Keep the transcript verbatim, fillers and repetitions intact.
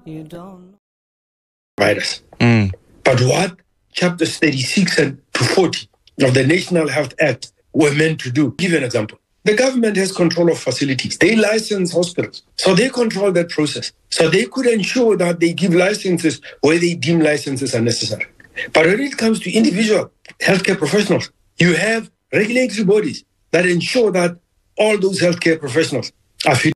You don't. Virus. Mm. But what chapters thirty-six and to forty of the National Health Act were meant to do? Give you an example. The government has control of facilities. They license hospitals. So they control that process. So they could ensure that they give licenses where they deem licenses are necessary. But when it comes to individual healthcare professionals, you have regulatory bodies that ensure that all those healthcare professionals are fit